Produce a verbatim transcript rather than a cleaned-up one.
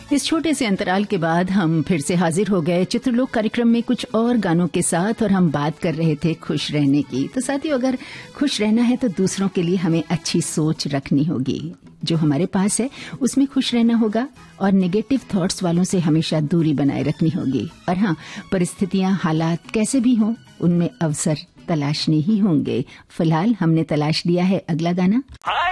इस छोटे से अंतराल के बाद हम फिर से हाजिर हो गए चित्रलोक कार्यक्रम में कुछ और गानों के साथ, और हम बात कर रहे थे खुश रहने की। तो साथियों, अगर खुश रहना है तो दूसरों के लिए हमें अच्छी सोच रखनी होगी। जो हमारे पास है उसमें खुश रहना होगा, और नेगेटिव थॉट्स वालों से हमेशा दूरी बनाए रखनी होगी। और हाँ, परिस्थितियां, हालात कैसे भी हों, उनमें अवसर तलाशने ही होंगे। फिलहाल हमने तलाश लिया है अगला गाना।